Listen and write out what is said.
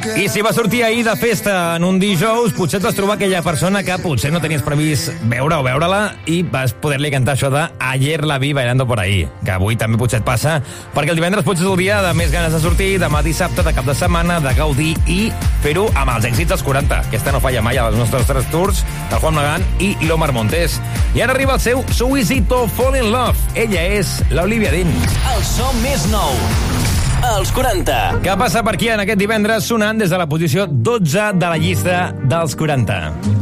I si vas sortir ahir de festa en un dijous, potser et vas trobar aquella persona que potser no tenies previst veure o veure-la i vas poder-li cantar això de Ayer la vi bailando por ahí, que avui també potser et passa, perquè el divendres potser és el dia de més ganes de sortir, demà dissabte, de cap de setmana, de gaudir i fer-ho amb els èxits dels 40. Aquesta no falla mai a les nostres 3 tours, del Juan Magán i l'Omar Montes. I ara arriba el seu Suicito Fall in Love. Ella és l'Olivia Dean. El so més nou, els 40. Què passa per aquí en aquest divendres sonant des de la posició 12 de la llista dels 40?